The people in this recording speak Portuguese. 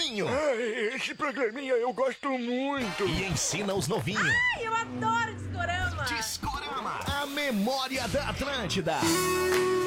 novinhos. Ai, esse programinha eu gosto muito. E ensina os novinhos. Ai, eu adoro Discorama. Discorama, a memória da Atlântida.